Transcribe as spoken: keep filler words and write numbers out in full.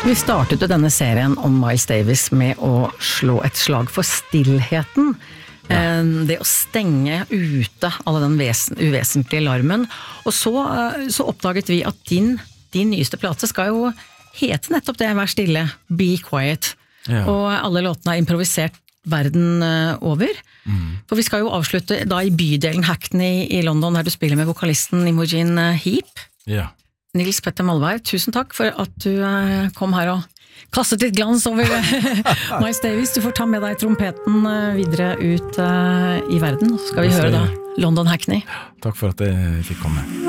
Vi startet jo denne serien om Miles Davis med å slå et slag for stillheten. Ja. Det å stenge ute alle den vesen, uvesentlige larmen. Og så, så oppdaget vi at din, din nyeste plate skal jo hete nettopp det, Vær stille, Be Quiet. Ja. Og alle låtene er improvisert verden over. Mm. For vi skal jo avslutte da i bydelen Hackney i London, der du spiller med vokalisten Imogen Heap. Ja. Nils Petter Malvær, tusen takk for at du kom her og kastet litt glans over Miles Davis. Du får ta med deg trompeten videre ut i verden. Så skal vi høre da London Hackney. Takk for at jeg fikk komme.